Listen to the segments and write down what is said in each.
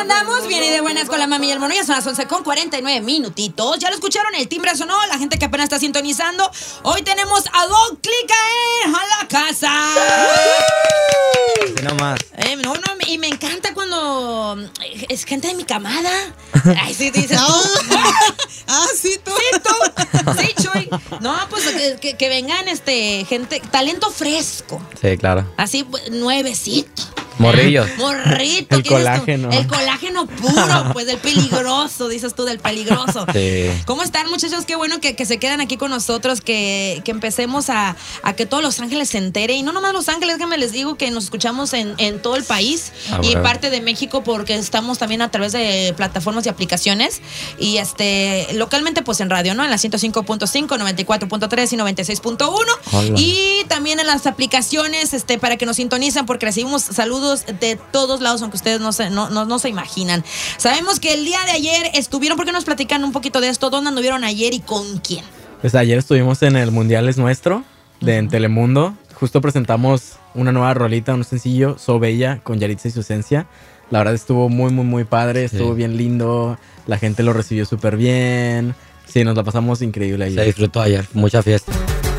andamos bien y de buenas con la mami y el mono. Ya son las 11:49 minutitos. Ya lo escucharon, el timbre sonó. La gente que apenas está sintonizando. Hoy tenemos a Don Clicaer a la casa. No más. Y me encanta cuando es gente de mi camada. Ay, sí, dices tú. Sí, tú. Sí, tú. Sí, Chuy. No, pues que vengan gente, talento fresco. Sí, claro. Así, nuevecito. Morrillos. Morrito. El colágeno. El colágeno puro, pues del peligroso, dices tú, del peligroso. Sí. ¿Cómo están, muchachos? Qué bueno que se quedan aquí con nosotros, que empecemos a que todos Los Ángeles se entere. Y no nomás Los Ángeles, déjenme les digo que nos escuchamos en todo el país y parte de México, porque estamos también a través de plataformas y aplicaciones. Y localmente, pues en radio, ¿no? En la 105.5, 94.3 y 96.1. Y también en las aplicaciones, para que nos sintonicen, porque recibimos saludos de todos lados, aunque ustedes no se imaginan. Sabemos que el día de ayer estuvieron, ¿por qué nos platican un poquito de esto? ¿Dónde anduvieron ayer y con quién? Pues ayer estuvimos en el Mundial Es Nuestro, en Telemundo. Justo presentamos una nueva rolita, un sencillo, So Bella, con Yaritza y su esencia. La verdad estuvo muy, muy, muy padre, estuvo bien lindo. La gente lo recibió súper bien. Sí, nos la pasamos increíble ayer. Se disfrutó ayer, mucha fiesta.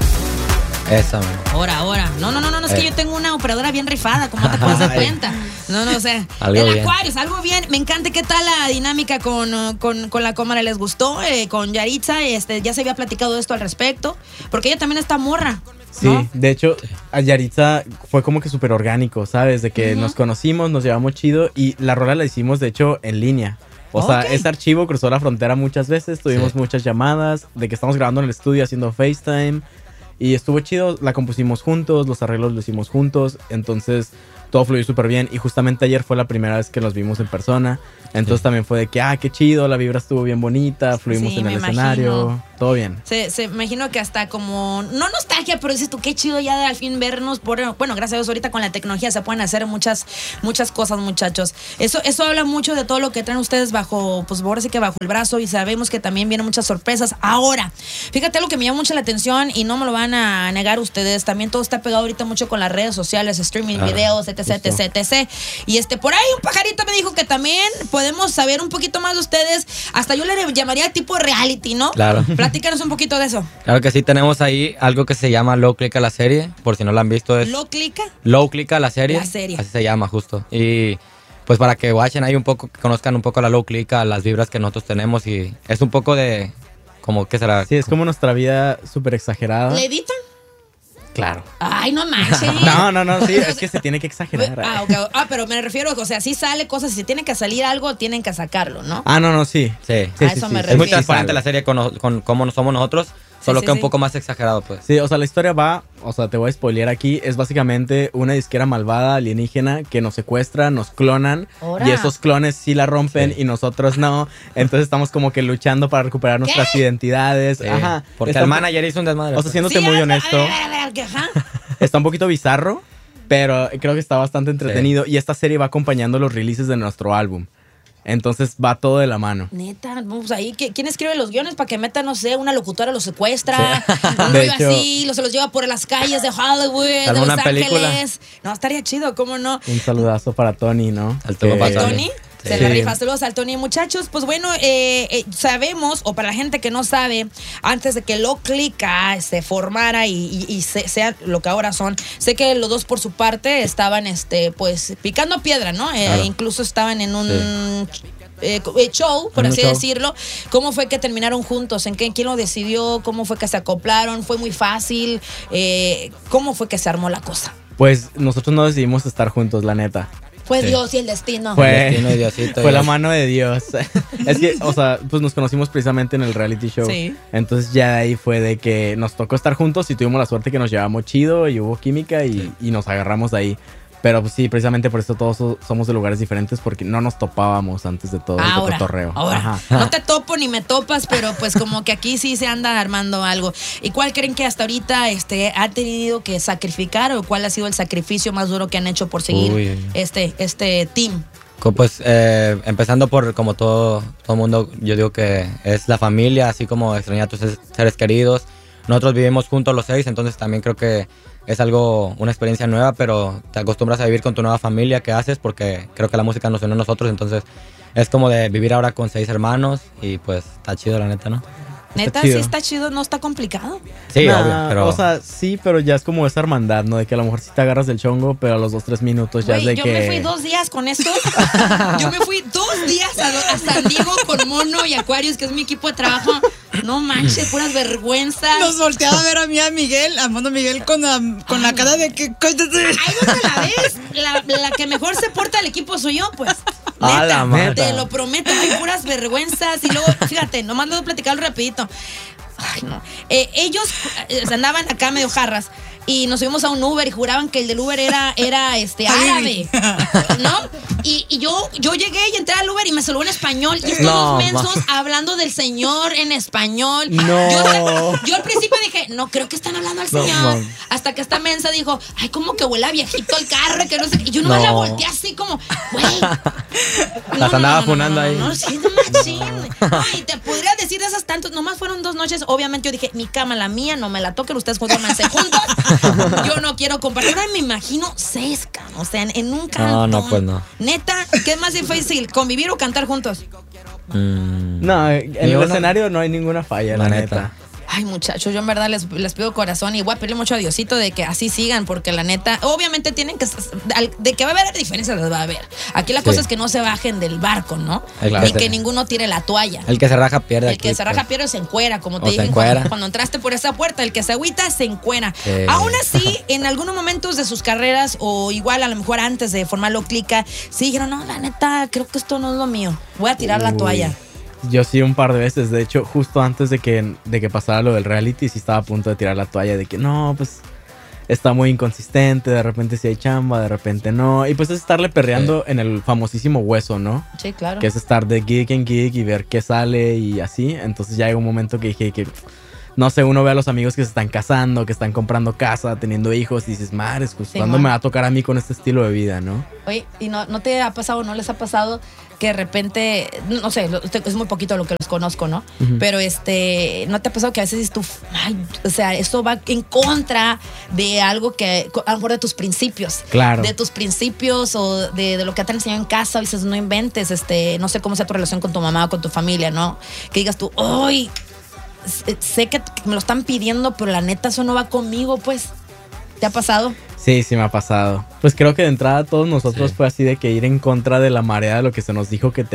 Esa, man. Ahora. No, es que yo tengo una operadora bien rifada, como te puedes dar cuenta. No, o sea, algo el bien. Aquarius, algo bien. Me encanta. ¿Qué tal la dinámica con la cámara? ¿Les gustó? Con Yaritza, ya se había platicado esto al respecto, porque ella también está morra, ¿no? Sí, de hecho, a Yaritza fue como que súper orgánico, ¿sabes? De que nos conocimos, nos llevamos chido y la rola la hicimos, de hecho, en línea. O sea, ese archivo cruzó la frontera muchas veces, tuvimos muchas llamadas, de que estamos grabando en el estudio haciendo FaceTime. Y estuvo chido, la compusimos juntos, los arreglos los hicimos juntos, entonces todo fluyó súper bien. Y justamente ayer fue la primera vez que nos vimos en persona, entonces también fue de que, qué chido, la vibra estuvo bien bonita, fluimos en el escenario, todo bien. Se imagino que hasta como, no nostalgia, pero dices tú, qué chido ya de al fin vernos. Bueno, gracias a Dios, ahorita con la tecnología se pueden hacer muchas cosas, muchachos. Eso habla mucho de todo lo que traen ustedes bajo, pues ahora sí que bajo el brazo, y sabemos que también vienen muchas sorpresas. Ahora, fíjate lo que me llama mucho la atención y no me lo van a negar ustedes, también todo está pegado ahorita mucho con las redes sociales, streaming, videos, etc. Y por ahí un pajarito me dijo que también podemos saber un poquito más de ustedes, hasta yo le llamaría tipo reality, ¿no? Claro. Platícanos un poquito de eso. Claro que sí, tenemos ahí algo que se llama Low Clica la serie, por si no la han visto. ¿Low Clica? Low Clica la serie. La serie. Así se llama, justo. Y pues para que watchen ahí un poco, que conozcan un poco la Low Clica, las vibras que nosotros tenemos, y es un poco de, como, ¿qué será? Sí, es como nuestra vida súper exagerada. ¿Le editan? Claro. Ay, no manches. No, sí, es que se tiene que exagerar. Okay. Pero me refiero, o sea, sí sale cosas, si tiene que salir algo, tienen que sacarlo, ¿no? No, sí. Sí. A eso me refiero. Es muy transparente la serie con cómo somos nosotros, solo que un poco más exagerado, pues. Sí, o sea, la historia va, o sea, te voy a spoilear aquí, es básicamente una disquera malvada alienígena que nos secuestra, nos clonan, y esos clones sí la rompen y nosotros no. Entonces estamos como que luchando para recuperar nuestras identidades. Sí. Ajá. Porque el manager hizo un desmadre. O sea, siéndote muy honesto, está un poquito bizarro, pero creo que está bastante entretenido. Y esta serie va acompañando los releases de nuestro álbum. Entonces va todo de la mano. Neta, vamos ahí. ¿Quién escribe los guiones para que meta, no sé, una locutora los secuestra? Un De rollo hecho, así, se los lleva por las calles de Hollywood, de Los Ángeles. No, estaría chido, ¿cómo no? Un saludazo para Tony, ¿no? Al Tony. Se la rifa. Saludos al Tony. Muchachos, pues bueno, sabemos, o para la gente que no sabe, antes de que Low Clica se formara y sea lo que ahora son, sé que los dos por su parte estaban pues picando piedra, ¿no? Claro. Incluso estaban en un show, por así decirlo. ¿Cómo fue que terminaron juntos? ¿Quién lo decidió? ¿Cómo fue que se acoplaron? ¿Fue muy fácil? ¿Cómo fue que se armó la cosa? Pues nosotros no decidimos estar juntos, la neta. Fue Dios y el destino. Fue, el destino y Diosito, fue la mano de Dios. Es que, o sea, pues nos conocimos precisamente en el reality show. Sí. Entonces ya de ahí fue de que nos tocó estar juntos y tuvimos la suerte que nos llevamos chido y hubo química y nos agarramos de ahí. Pero pues sí, precisamente por eso todos somos de lugares diferentes, porque no nos topábamos antes de todo el cotorreo. Ahora, no te topo ni me topas, pero pues como que aquí sí se anda armando algo. ¿Y cuál creen que hasta ahorita ha tenido que sacrificar, o cuál ha sido el sacrificio más duro que han hecho por seguir este team? Pues empezando por, como todo mundo, yo digo que es la familia, así como extrañar a tus seres queridos. nosotros vivimos juntos los 6, entonces también creo que es una experiencia nueva, pero te acostumbras a vivir con tu nueva familia que haces, porque creo que la música nos une a nosotros, entonces es como de vivir ahora con 6 hermanos y pues está chido la neta, ¿no? Neta, sí está chido, no está complicado. Sí, obvio, pero... O sea, sí, pero ya es como esa hermandad, ¿no? De que a lo mejor sí te agarras del chongo, pero a los 2-3 minutos ya es de yo que... me fui 2 días con esto. Yo me fui 2 días a San Diego con Mono y Aquarius, que es mi equipo de trabajo. No manches, puras vergüenzas. Nos volteaba a ver a mí, a Miguel, a Mono Miguel con la cara de que... Ahí donde la ves, la que mejor se porta del equipo soy yo, pues. A la madre. Te lo prometo, hay puras vergüenzas. Y luego, fíjate, nomás lo voy a platicar rapidito. Ay, no. Ellos andaban acá medio jarras y nos subimos a un Uber y juraban que el del Uber era árabe, ¿no? Y yo llegué y entré al Uber y me saludó en español. Y estos dos mensos hablando del Señor en español. No. Yo al principio dije, no, creo que están hablando al Señor. Hasta que esta mensa dijo, ay, como que huele a viejito el carro, que no sé qué. Y yo nomás la volteé así como, güey. Las andaba funando ahí. No, sí, no machín. Ay, te podría decir de esas tantos. Nomás fueron 2 noches. Obviamente yo dije, mi cama, la mía, no me la toquen. Ustedes duérmanse juntos. Yo no quiero compartir. Ahora me imagino 6, o sea, en un cantón. No, pues no. Neta, ¿qué es más difícil? ¿Convivir o cantar juntos? No, en el escenario no hay ninguna falla, la neta. Ay, muchachos, yo en verdad les pido corazón y voy a pedirle mucho a Diosito de que así sigan, porque la neta, obviamente tienen que, de que va a haber diferencias, las va a haber. Aquí la cosa es que no se bajen del barco, ¿no? Claro. Ni que ninguno tire la toalla. El que se raja pierde. El que se raja pierde se encuera, como te dije cuando entraste por esa puerta, el que se agüita se encuera. Aún así, en algunos momentos de sus carreras, o igual a lo mejor antes de formar Low Clica, sí dijeron, no, la neta, creo que esto no es lo mío. Voy a tirar la toalla. Yo sí un par de veces, de hecho, justo antes de que pasara lo del reality, sí estaba a punto de tirar la toalla, de que no, pues está muy inconsistente, de repente sí hay chamba, de repente no, y pues es estarle perreando en el famosísimo hueso, ¿no? Sí, claro. Que es estar de gig en gig y ver qué sale y así, entonces ya hay un momento que dije que, no sé, uno ve a los amigos que se están casando, que están comprando casa, teniendo hijos, y dices, madres, pues, ¿cuándo me va a tocar a mí con este estilo de vida, no? Oye, ¿y no te ha pasado, no les ha pasado que de repente, no sé, es muy poquito lo que los conozco, ¿no? Uh-huh. Pero ¿no te ha pasado que a veces dices tú, ay, o sea, esto va en contra de algo que, a lo mejor de tus principios? Claro. De tus principios o de lo que te han enseñado en casa, dices, no inventes, no sé cómo sea tu relación con tu mamá o con tu familia, ¿no? Que digas tú, ay, sé que me lo están pidiendo, pero la neta eso no va conmigo, pues. ¿Te ha pasado? Sí, sí me ha pasado. Pues creo que de entrada todos nosotros fue así de que ir en contra de la marea de lo que se nos dijo que